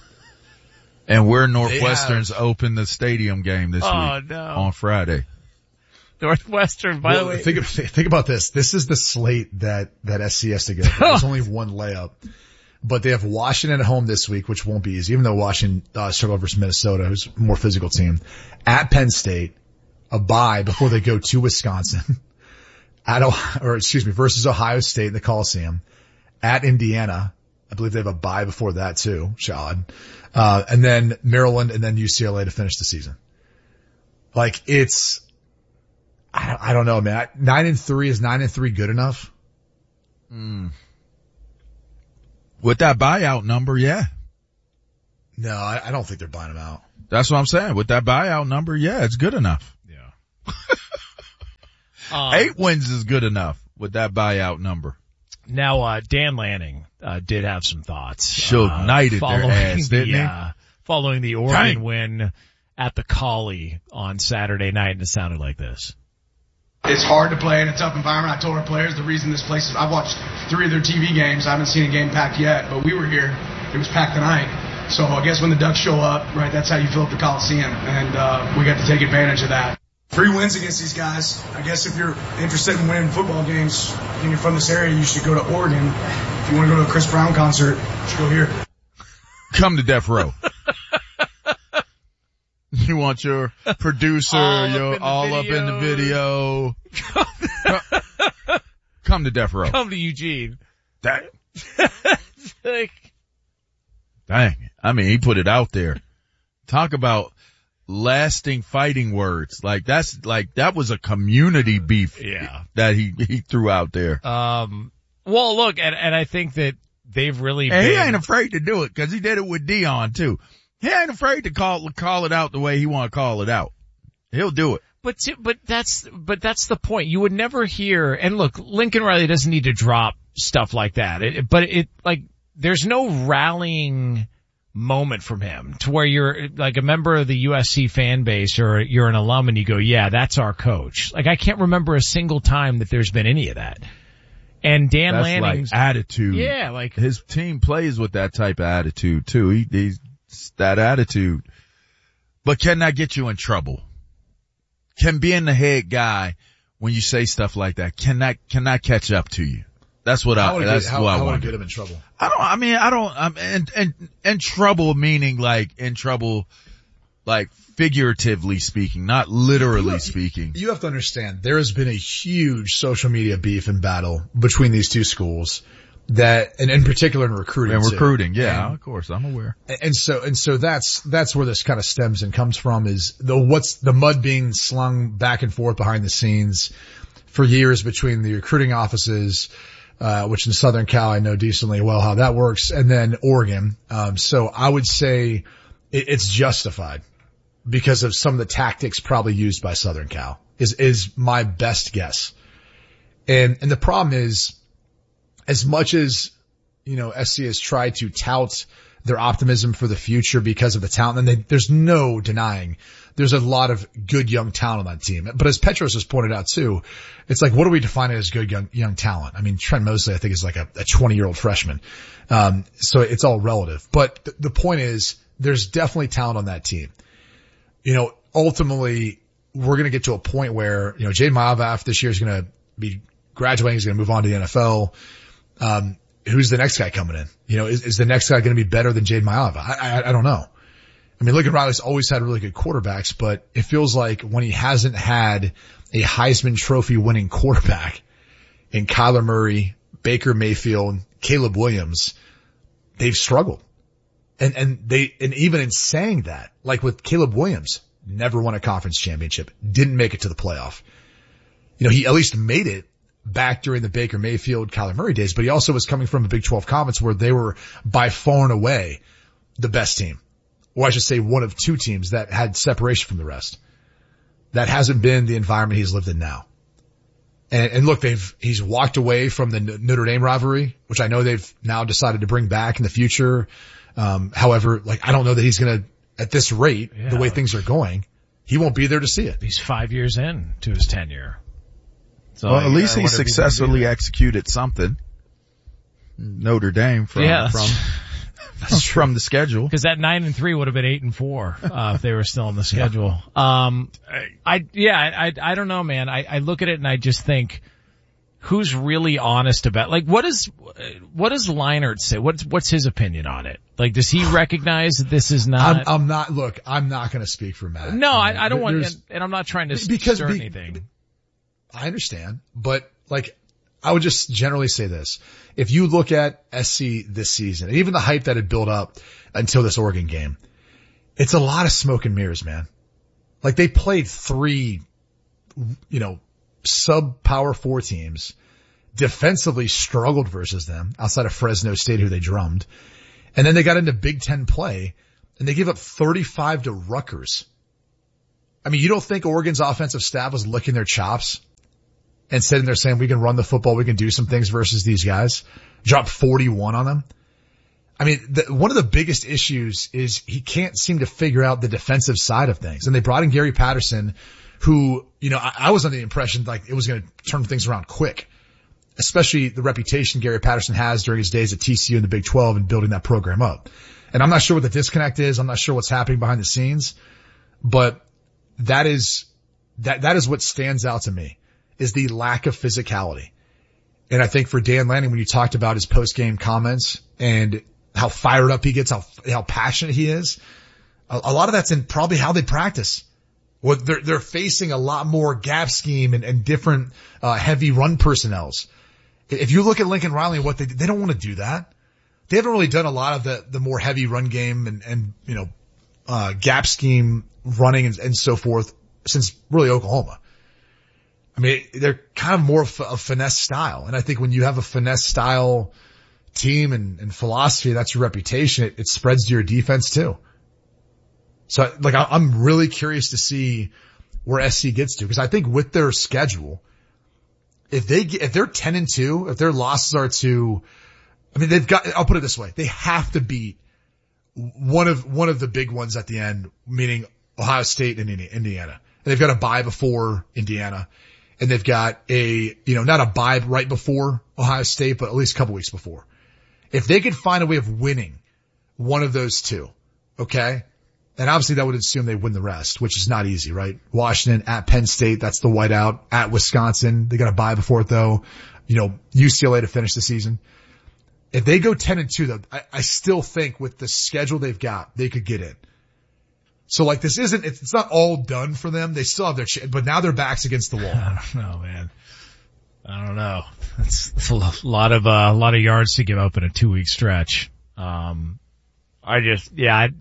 Speaker 7: And we're Northwestern's have... open the stadium game this
Speaker 4: oh,
Speaker 7: week
Speaker 4: no.
Speaker 7: on Friday.
Speaker 4: Northwestern, by
Speaker 5: well,
Speaker 4: the way.
Speaker 5: Think, think about this. This is the slate that, that S C has to go through. There's only one layup. But they have Washington at home this week, which won't be easy, even though Washington, uh, struggled versus Minnesota, who's a more physical team. At Penn State, a bye before they go to Wisconsin. At, or excuse me, versus Ohio State in the Coliseum. At Indiana. I believe they have a bye before that too. Shad. Uh, and then Maryland and then U C L A to finish the season. Like it's, I don't, I don't know, man. Nine and three, is nine and three good enough?
Speaker 7: Hmm. With that buyout number, yeah.
Speaker 5: No, I, I don't think they're buying them out.
Speaker 7: That's what I'm saying. With that buyout number, yeah, it's good enough.
Speaker 4: Yeah. um,
Speaker 7: Eight wins is good enough with that buyout number.
Speaker 4: Now, uh, Dan Lanning, uh, did have some thoughts.
Speaker 7: Suge
Speaker 4: uh,
Speaker 7: Knighted their ass,
Speaker 4: the,
Speaker 7: didn't he?
Speaker 4: Uh, following the Oregon
Speaker 7: Dang.
Speaker 4: win at the Collie on Saturday night, and it sounded like this.
Speaker 18: It's hard to play in a tough environment. I told our players the reason this place is, I've watched three of their T V games. I haven't seen a game packed yet, but we were here. It was packed tonight. So I guess when the Ducks show up, right, that's how you fill up the Coliseum. And, uh, we got to take advantage of that. Three wins against these guys. I guess if you're interested in winning football games and you're from this area, you should go to Oregon. If you want to go to a Chris Brown concert, you should go here.
Speaker 7: Come to Death Row. You want your producer,
Speaker 4: all
Speaker 7: your
Speaker 4: up
Speaker 7: all up in the video. Come to Death Row.
Speaker 4: Come to Eugene.
Speaker 7: Dang.
Speaker 4: like,
Speaker 7: Dang. I mean, he put it out there. Talk about lasting fighting words. Like that's like, that was a community beef
Speaker 4: yeah.
Speaker 7: that he, he threw out there.
Speaker 4: Um, well, look, and, and I think that they've really
Speaker 7: and
Speaker 4: been...
Speaker 7: he ain't afraid to do it because he did it with Dion too. He ain't afraid to call, call it out the way he want to call it out. He'll do it.
Speaker 4: But, but that's, but that's the point. You would never hear, and look, Lincoln Riley doesn't need to drop stuff like that. It, but it, like, there's no rallying moment from him to where you're like a member of the U S C fan base or you're an alum and you go, yeah, that's our coach. Like, I can't remember a single time that there's been any of that. And Dan
Speaker 7: that's
Speaker 4: Lanning's
Speaker 7: like attitude.
Speaker 4: Yeah, like
Speaker 7: his team plays with that type of attitude too. He, he's that attitude, but can that get you in trouble? Can being the head guy when you say stuff like that, can that, can that catch up to you? That's what I, I that's
Speaker 5: get, how,
Speaker 7: what I
Speaker 5: want
Speaker 7: want
Speaker 5: to get him in trouble.
Speaker 7: I don't, I mean, I don't, I'm in, in, in trouble meaning like in trouble, like figuratively speaking, not literally
Speaker 5: you,
Speaker 7: speaking.
Speaker 5: You have to understand there has been a huge social media beef and battle between these two schools that, and in particular in recruiting.
Speaker 7: And recruiting,
Speaker 5: too.
Speaker 7: yeah,
Speaker 5: and,
Speaker 7: of course, I'm aware.
Speaker 5: And so, and so that's, that's where this kind of stems and comes from is the, what's the mud being slung back and forth behind the scenes for years between the recruiting offices, uh, which in Southern Cal, I know decently well how that works, and then Oregon. Um, so I would say it, it's justified because of some of the tactics probably used by Southern Cal is, is my best guess. And, and the problem is, as much as, you know, S C has tried to tout their optimism for the future because of the talent, and they, there's no denying there's a lot of good young talent on that team. But as Petros has pointed out too, it's like, what do we define as good young, young talent? I mean, Trent Mosley, I think, is like a, a twenty year old freshman. Um, so it's all relative. But th- the point is, there's definitely talent on that team. You know, ultimately, we're going to get to a point where, you know, Jaden Mailava this year is going to be graduating. He's going to move on to the N F L. Um, who's the next guy coming in? You know, is, is the next guy going to be better than Jaden Mailava? I, I, I don't know. I mean, Lincoln Riley's always had really good quarterbacks, but it feels like when he hasn't had a Heisman Trophy winning quarterback in Kyler Murray, Baker Mayfield, Caleb Williams, they've struggled. And, and they, and even in saying that, like with Caleb Williams, never won a conference championship, didn't make it to the playoff. You know, he at least made it back during the Baker Mayfield, Kyler Murray days, but he also was coming from a Big twelve conference where they were by far and away the best team. Or I should say one of two teams that had separation from the rest. That hasn't been the environment he's lived in now. And, and look, they've, he's walked away from the Notre Dame rivalry, which I know they've now decided to bring back in the future. Um, however, like, I don't know that he's going to, at this rate, yeah. the way things are going, he won't be there to see it.
Speaker 4: He's five years in to his tenure.
Speaker 7: So well, at least he successfully executed something. Notre Dame from,
Speaker 4: yeah,
Speaker 7: from, That's from the schedule.
Speaker 4: Because that nine and three would have been eight and four, uh, if they were still on the schedule. Yeah. Um, I, yeah, I, I don't know, man. I, I look at it and I just think, who's really honest about, like, what is, what does Leinart say? What's, what's his opinion on it? Like, does he recognize that this is not?
Speaker 5: I'm, I'm not, look, I'm not going to speak for Matt.
Speaker 4: No, I, I don't want, and, and I'm not trying to
Speaker 5: because
Speaker 4: stir
Speaker 5: be,
Speaker 4: anything.
Speaker 5: I understand, but like, I would just generally say this. If you look at S C this season, and even the hype that had built up until this Oregon game, it's a lot of smoke and mirrors, man. Like, they played three, you know, sub power four teams, defensively struggled versus them outside of Fresno State, who they drummed. And then they got into Big Ten play and they gave up thirty-five to Rutgers. I mean, you don't think Oregon's offensive staff was licking their chops and sitting there saying, we can run the football, we can do some things versus these guys? Drop forty-one on them. I mean, the, one of the biggest issues is he can't seem to figure out the defensive side of things. And they brought in Gary Patterson, who, you know, I, I was under the impression like it was going to turn things around quick, especially the reputation Gary Patterson has during his days at T C U in the Big twelve and building that program up. And I'm not sure what the disconnect is. I'm not sure what's happening behind the scenes, but that is, that, that is what stands out to me, is the lack of physicality. And I think for Dan Lanning, when you talked about his post-game comments and how fired up he gets, how, how passionate he is, a, a lot of that's in probably how they practice. Well, they're, they're facing a lot more gap scheme and, and different, uh, heavy run personnels. If you look at Lincoln Riley and what they, they don't want to do that. They haven't really done a lot of the, the more heavy run game and, and, you know, uh, gap scheme running and, and so forth since really Oklahoma. I mean, they're kind of more of a finesse style. And I think when you have a finesse style team and, and philosophy, that's your reputation. It, it spreads to your defense too. So like, I, I'm really curious to see where S C gets to, because I think with their schedule, if they get, if they're ten and two, if their losses are to, I mean, they've got, I'll put it this way. They have to beat one of, one of the big ones at the end, meaning Ohio State and Indiana. And they've got a bye before Indiana. And they've got a, you know, not a bye right before Ohio State, but at least a couple weeks before. If they could find a way of winning one of those two, okay? And obviously that would assume they win the rest, which is not easy, right? Washington at Penn State, that's the whiteout. At Wisconsin, they got a bye before it though. You know, U C L A to finish the season. If they go ten and two though, I, I still think with the schedule they've got, they could get in. So like this isn't, it's not all done for them. They still have their, ch- but now their back's against the wall.
Speaker 4: I don't know, man. I don't know. It's, it's a lot of, uh, a lot of yards to give up in a two week stretch. Um, I just, yeah, I,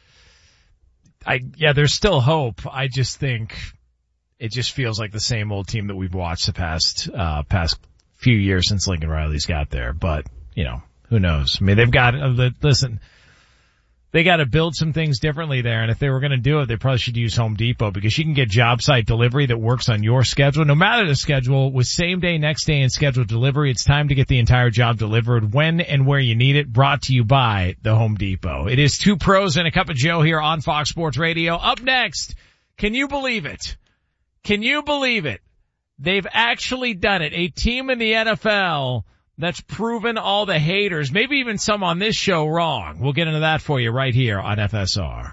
Speaker 4: I, yeah, there's still hope. I just think it just feels like the same old team that we've watched the past, uh, past few years since Lincoln Riley's got there. But, you know, who knows? I mean, they've got, uh, listen, they got to build some things differently there, and if they were going to do it, they probably should use Home Depot, because you can get job site delivery that works on your schedule. No matter the schedule, with same day, next day, and scheduled delivery, it's time to get the entire job delivered when and where you need it. Brought to you by the Home Depot. It is Two Pros and a Cup of Joe here on Fox Sports Radio. Up next, can you believe it? Can you believe it? They've actually done it. A team in the N F L that's proven all the haters, maybe even some on this show, wrong. We'll get into that for you right here on F S R.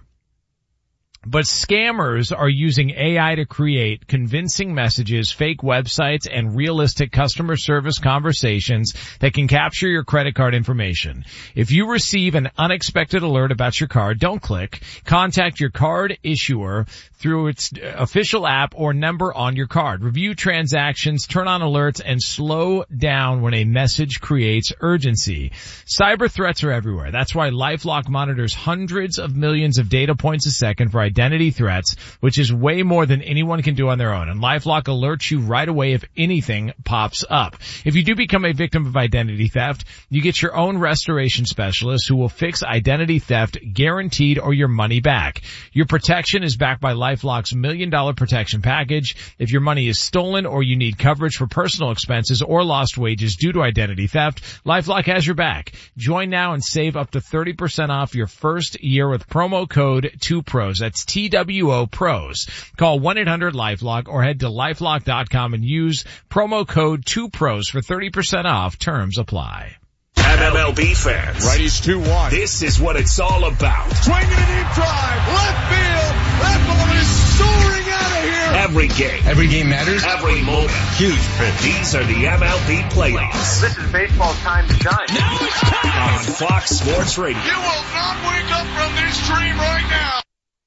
Speaker 4: But scammers are using A I to create convincing messages, fake websites, and realistic customer service conversations that can capture your credit card information. If you receive an unexpected alert about your card, don't click. Contact your card issuer through its official app or number on your card. Review transactions, turn on alerts, and slow down when a message creates urgency. Cyber threats are everywhere. That's why LifeLock monitors hundreds of millions of data points a second for identity threats, which is way more than anyone can do on their own. And LifeLock alerts you right away if anything pops up. If you do become a victim of identity theft, you get your own restoration specialist who will fix identity theft guaranteed or your money back. Your protection is backed by LifeLock's million dollar protection package. If your money is stolen or you need coverage for personal expenses or lost wages due to identity theft, LifeLock has your back. Join now and save up to thirty percent off your first year with promo code two pros. That's T W O pros. Call one eight hundred LifeLock or head to lifelock dot com and use promo code two pros for thirty percent off. Terms apply.
Speaker 3: M L B fans.
Speaker 13: Righties two one.
Speaker 3: This is what it's all about.
Speaker 13: Swinging a deep drive. Left field. That ball is soaring out of here.
Speaker 3: Every game.
Speaker 10: Every game matters.
Speaker 3: Every moment.
Speaker 10: Huge print.
Speaker 3: These are the M L B playoffs.
Speaker 16: This is baseball time to shine.
Speaker 3: Now it's time. On Fox Sports Radio.
Speaker 13: You will not wake up from this dream right now.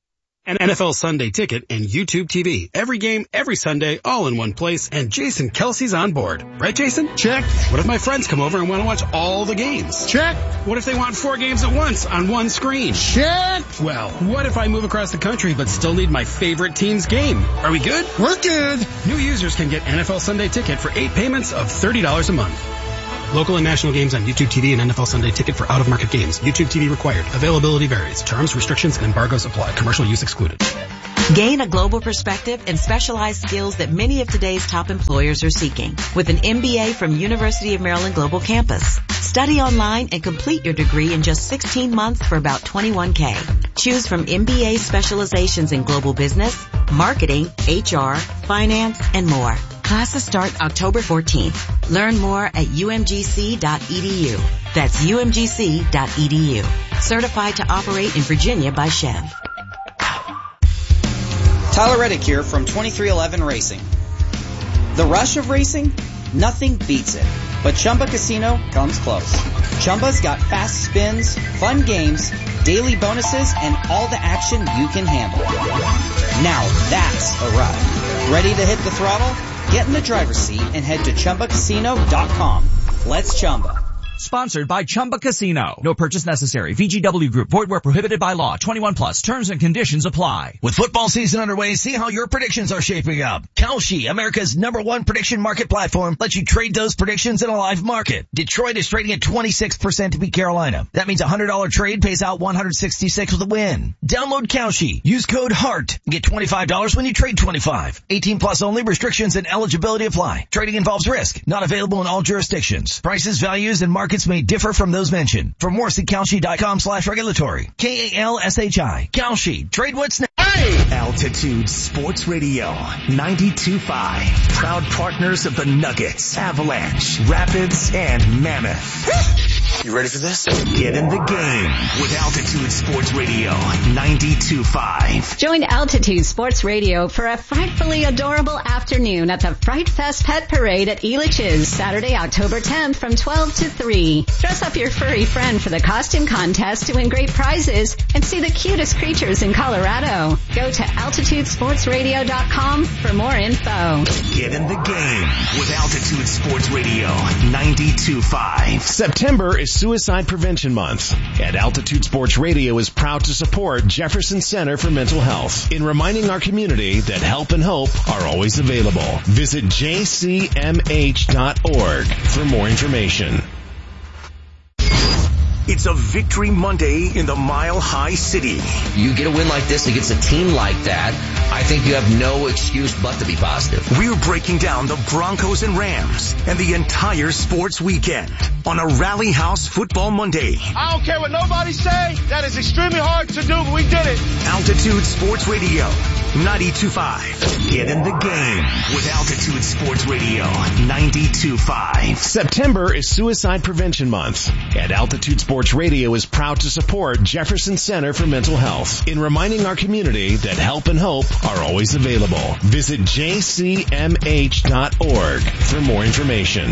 Speaker 19: An N F L Sunday Ticket and YouTube T V. Every game, every Sunday, all in one place, and Jason Kelsey's on board. Right, Jason?
Speaker 18: Check.
Speaker 19: What if my friends come over and want to watch all the games?
Speaker 18: Check.
Speaker 19: What if they want four games at once on one screen?
Speaker 18: Check.
Speaker 19: Well, what if I move across the country but still need my favorite team's game? Are we good?
Speaker 18: We're good.
Speaker 19: New users can get N F L Sunday Ticket for eight payments of thirty dollars a month. Local and national games on YouTube T V and N F L Sunday Ticket for out-of-market games. YouTube T V required. Availability varies. Terms, restrictions, and embargoes apply. Commercial use excluded.
Speaker 20: Gain a global perspective and specialized skills that many of today's top employers are seeking with an M B A from University of Maryland Global Campus. Study online and complete your degree in just sixteen months for about twenty-one K. Choose from M B A specializations in global business, marketing, H R, finance, and more. Classes start October fourteenth. Learn more at U M G C dot E D U. That's U M G C dot E D U. Certified to operate in Virginia by Chev.
Speaker 21: Tyler Reddick here from twenty-three eleven Racing. The rush of racing? Nothing beats it. But Chumba Casino comes close. Chumba's got fast spins, fun games, daily bonuses, and all the action you can handle. Now that's a ride. Ready to hit the throttle? Get in the driver's seat and head to Chumba Casino dot com. Let's Chumba.
Speaker 6: Sponsored by Chumba Casino. No purchase necessary. V G W Group. Void where prohibited by law. twenty-one plus. Terms and conditions apply.
Speaker 22: With football season underway, see how your predictions are shaping up. Kalshi, America's number one prediction market platform, lets you trade those predictions in a live market. Detroit is trading at twenty-six percent to beat Carolina. That means a one hundred dollars trade pays out one hundred sixty-six with a win. Download Kalshi. Use code HEART and get twenty-five dollars when you trade twenty-five. eighteen plus only. Restrictions and eligibility apply. Trading involves risk. Not available in all jurisdictions. Prices, values, and markets may differ from those mentioned. For more, see Kalshi.com slash regulatory. K A L S H I. Kalshi. Trade what's next.
Speaker 1: Hey! Altitude Sports Radio ninety-two point five. Proud partners of the Nuggets, Avalanche, Rapids, and Mammoth.
Speaker 23: You ready for this?
Speaker 1: Get in the game with Altitude Sports Radio ninety-two point five.
Speaker 2: Join Altitude Sports Radio for a frightfully adorable afternoon at the Fright Fest Pet Parade at Elitch's, Saturday, October tenth from twelve to three. Dress up your furry friend for the costume contest to win great prizes and see the cutest creatures in Colorado. Go to altitude sports radio dot com for more info.
Speaker 1: Get in the game with Altitude Sports Radio ninety-two point five.
Speaker 11: September is Suicide Prevention Month, and Altitude Sports Radio is proud to support Jefferson Center for Mental Health in reminding our community that help and hope are always available. Visit j c m h dot org for more information.
Speaker 1: It's a Victory Monday in the Mile High City.
Speaker 12: You get a win like this against a team like that, I think you have no excuse but to be positive.
Speaker 1: We're breaking down the Broncos and Rams and the entire sports weekend on a Rally House Football Monday.
Speaker 13: I don't care what nobody say. That is extremely hard to do, but we did it.
Speaker 1: Altitude Sports Radio ninety-two point five. Get in the game with Altitude Sports Radio ninety-two point five.
Speaker 11: September is Suicide Prevention Month, and Altitude Sports Radio is proud to support Jefferson Center for Mental Health in reminding our community that help and hope are always available. Visit j c m h dot org for more information.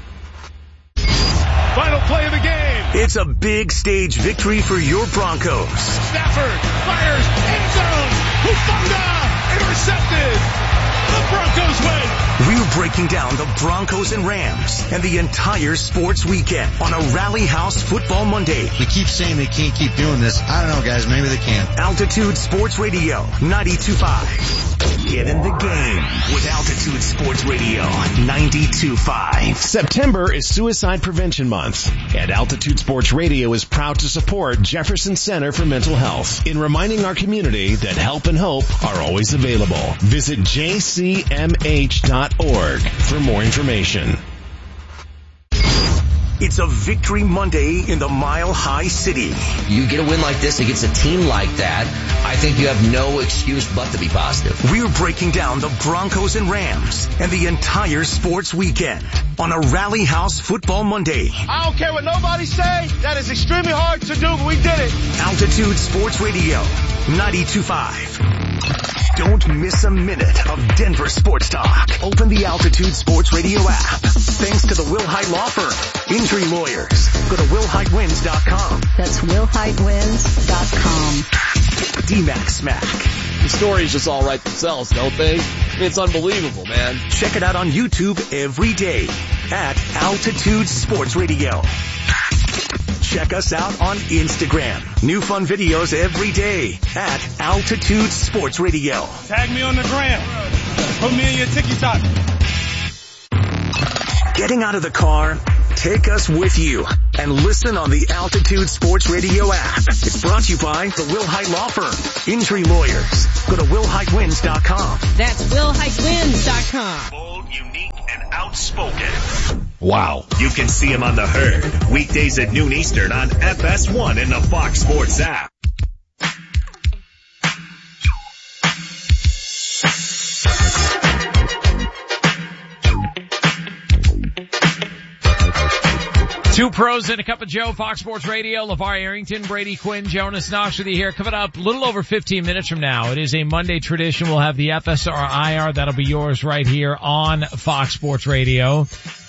Speaker 13: Final play of the game.
Speaker 1: It's a big stage victory for your Broncos.
Speaker 13: Stafford fires, end zone. Hufanga intercepted. The Broncos win.
Speaker 1: We're breaking down the Broncos and Rams and the entire sports weekend on a Rally House Football Monday.
Speaker 10: We keep saying they can't keep doing this. I don't know, guys. Maybe they can.
Speaker 1: Altitude Sports Radio ninety-two point five. Get in the game with Altitude Sports Radio ninety-two point five.
Speaker 11: September is Suicide Prevention Month, and Altitude Sports Radio is proud to support Jefferson Center for Mental Health in reminding our community that help and hope are always available. Visit j c m h dot org for more information.
Speaker 1: It's a Victory Monday in the Mile High City.
Speaker 12: You get a win like this against a team like that, I think you have no excuse but to be positive.
Speaker 1: We're breaking down the Broncos and Rams and the entire sports weekend on a Rally House Football Monday.
Speaker 13: I don't care what nobody say. That is extremely hard to do, but we did it.
Speaker 1: Altitude Sports Radio ninety-two point five. Don't miss a minute of Denver sports talk. Open the Altitude Sports Radio app. Thanks to the Will Height Law Firm. Injury lawyers. Go to will height wins dot com.
Speaker 2: That's will height wins dot com.
Speaker 1: D-Max Smack.
Speaker 14: The stories just all write themselves, don't they? I mean, it's unbelievable, man.
Speaker 1: Check it out on YouTube every day at Altitude Sports Radio. Check us out on Instagram. New fun videos every day at Altitude Sports Radio.
Speaker 13: Tag me on the gram. Put me in your TikTok.
Speaker 1: Getting out of the car? Take us with you and listen on the Altitude Sports Radio app. It's brought to you by the Will Height Law Firm. Injury lawyers. Go to will height wins dot com.
Speaker 24: That's will height wins dot com.
Speaker 3: Bold, unique, and outspoken.
Speaker 7: Wow.
Speaker 3: You can see him on The Herd, weekdays at noon Eastern on F S one in the Fox Sports app.
Speaker 4: Two pros and a cup of Joe, Fox Sports Radio, LeVar Arrington, Brady Quinn, Jonas Knox with you here. Coming up a little over fifteen minutes from now. It is a Monday tradition. We'll have the F S R I R. That'll be yours right here on Fox Sports Radio.